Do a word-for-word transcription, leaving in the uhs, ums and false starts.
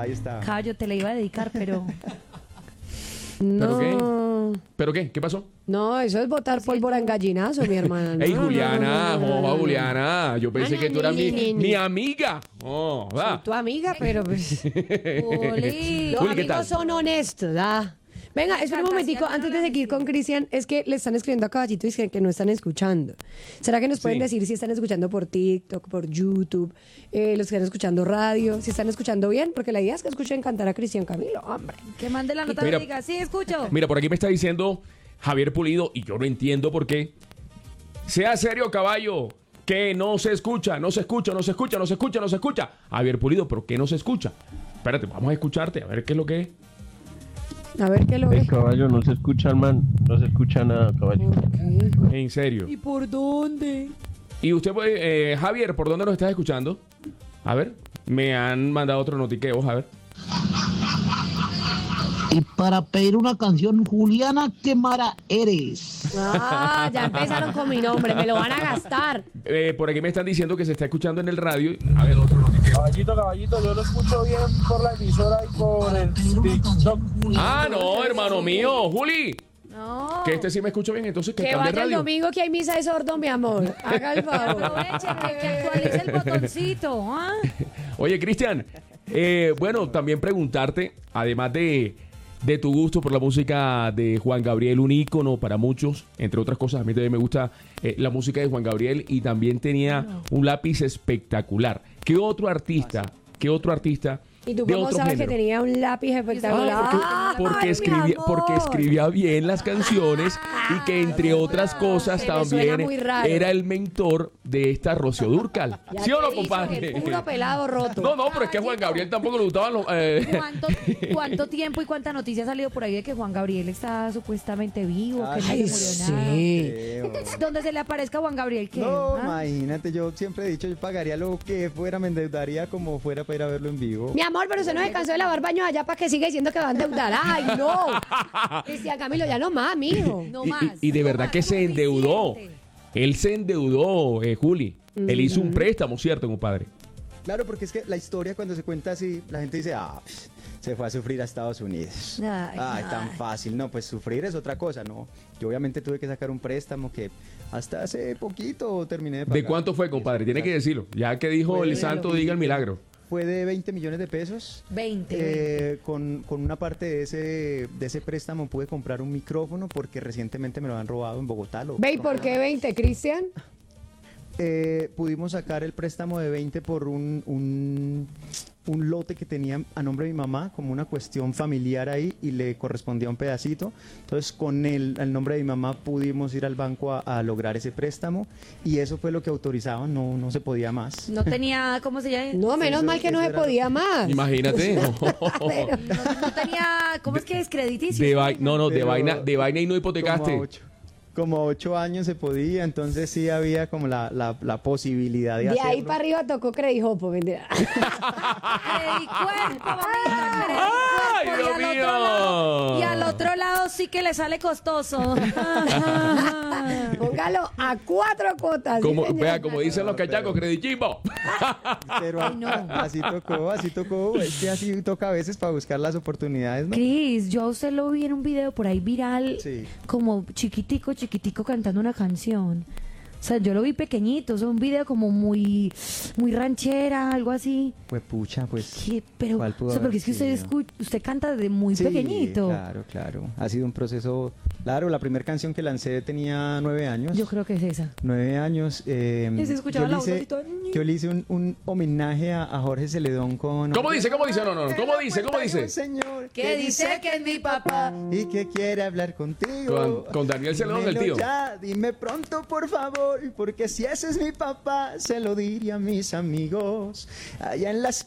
ahí está. Caballo, te la iba a dedicar, pero... No. ¿Pero qué? ¿Pero qué? ¿Qué pasó? No, eso es botar pólvora en gallinazo, mi hermana. No, Ey, no, Juliana, no, no, no, no, oh, no. Juliana, yo pensé Ah, que tú eras ni, mi, ni, ni. mi amiga. Oh, va. Soy tu amiga, pero pues... Juli. Los Juli, ¿qué tal? amigos son honestos, ¿ah? Venga, espera un momentico, antes de seguir con Cristian, es que le están escribiendo a Caballito y dicen que no están escuchando. ¿Será que nos pueden Sí. decir si están escuchando por TikTok, por YouTube, eh, los que están escuchando radio, si están escuchando bien? Porque la idea es que escuchen cantar a Cristian Camilo, hombre. Que mande la nota Mira. y diga, sí, escucho. Mira, por aquí me está diciendo Javier Pulido, y yo no entiendo por qué. Sea serio, caballo, que no se escucha, no se escucha, no se escucha, no se escucha, no se escucha. Javier Pulido, ¿pero qué no se escucha? Espérate, vamos a escucharte, a ver qué es lo que es. A ver qué lo El ve. caballo no se escucha, man. No se escucha nada, caballo. ¿Por qué? En serio. ¿Y por dónde? Y usted, pues, eh, Javier, ¿por dónde nos estás escuchando? A ver, me han mandado otro notiqueo, a ver. Y para pedir una canción, Juliana, qué mara eres. Ah, ya empezaron con mi nombre, me lo van a gastar. Eh, por aquí me están diciendo que se está escuchando en el radio. A ver, otro notiqueo. Caballito, caballito, yo lo escucho bien por la emisora y por el TikTok. Ah, no, hermano mío, Juli. No. Que este sí me escucha bien, entonces que Que cambie vaya el radio. domingo que hay misa de sordo, mi amor. Haga el favor. Aprovechen, que actualice el botoncito. ¿Ah? Oye, Cristian, eh, bueno, también preguntarte, además de, de tu gusto por la música de Juan Gabriel, un ícono para muchos, entre otras cosas, a mí también me gusta eh, la música de Juan Gabriel y también tenía un lápiz espectacular. ¿Qué otro artista, qué otro artista ¿Y tú de cómo otro sabes que género? tenía un lápiz espectacular? Ah, porque, porque Ay, mi escribía, amor. porque escribía bien las canciones y que entre otras cosas Se me suena también muy raro. era el mentor de esta Rocío Dúrcal. Ya ¿Sí o te no, hizo compadre? el puro pelado roto. No, no, pero es que a Juan Gabriel tampoco le gustaban los... eh, ¿Cuánto, ¿Cuánto tiempo y cuánta noticia ha salido por ahí de que Juan Gabriel está supuestamente vivo, que no Ay, se murió nada? sí. Creo. Donde se le aparezca a Juan Gabriel, ¿qué? No, ¿Ah? imagínate, yo siempre he dicho, yo pagaría lo que fuera, me endeudaría como fuera para ir a verlo en vivo. Mi amor, pero usted no se cansó de lavar baños allá para que siga diciendo que va a endeudar. ¡Ay, no! Cristian Camilo, ya no más, mijo. No y, más. y- y de no verdad más, que se suficiente. endeudó. Él se endeudó, eh, Juli. Él hizo un préstamo, ¿cierto, compadre? Claro, porque es que la historia cuando se cuenta así, la gente dice, ah, pss, se fue a sufrir a Estados Unidos. Ay, Ay, tan fácil. No, pues sufrir es otra cosa, ¿no? Yo obviamente tuve que sacar un préstamo que hasta hace poquito terminé de pagar. ¿De cuánto fue, compadre? Tiene que decirlo. Ya que dijo Fue el de santo, lo- diga el milagro. Fue de veinte millones de pesos. veinte. Eh, con, con una parte de ese, de ese préstamo pude comprar un micrófono porque recientemente me lo han robado en Bogotá. Lo ¿Ve y por qué veinte, Cristian? Eh, pudimos sacar el préstamo de veinte por un, un, un lote que tenía a nombre de mi mamá, como una cuestión familiar ahí, y le correspondía un pedacito. Entonces, con el, el nombre de mi mamá pudimos ir al banco a, a lograr ese préstamo, y eso fue lo que autorizaban, no, no se podía más. No tenía, ¿cómo se llama? No, menos Eso- mal que no eso se era- podía más. Imagínate. No, no tenía, ¿cómo es que es crediticio? De vai- no, no, de Pero- vaina, de vaina y no Como a hipotecaste. ocho, como a ocho años se podía, entonces sí había como la, la, la posibilidad de, De hacerlo. ahí para arriba tocó Credit Hopo, mentira. Credicuerpo, mamita, ¡Ay, credicuerpo. Dios Y al otro lado- mío! Y al otro lado sí que le sale costoso. Póngalo a cuatro cuotas. Como, sí, señor. vea, como dicen los cachacos, credichimbo. Pero Ay, no. así tocó, así tocó, es que así toca a veces para buscar las oportunidades, ¿no? Cris, yo a usted lo vi en un video por ahí viral, Sí. como chiquitico, chiquitico cantando una canción. O sea, yo lo vi pequeñito, es un video como muy, muy ranchera, algo así. Pues pucha, pues... ¿Qué? Pero, ¿cuál pudo o sea, porque es que haber usted, sido? escu- usted canta desde muy Sí, pequeñito. claro, claro. Ha sido un proceso... Claro, la primera canción que lancé tenía nueve años. Yo creo que es esa. Nueve años. Eh, Y se escuchaba yo la le hice, voz así toda- yo le hice un, un homenaje a, a Jorge Celedón con... ¿Cómo dice? ¿Cómo dice? No, no, no. ¿Cómo dice? ¿Cómo dice? Un señor Que dice que es mi papá. y que quiere hablar contigo. Con- con Daniel Celedón, el Dímelo tío. Ya, dime pronto, por favor, porque si ese es mi papá, se lo diría a mis amigos. Allá en las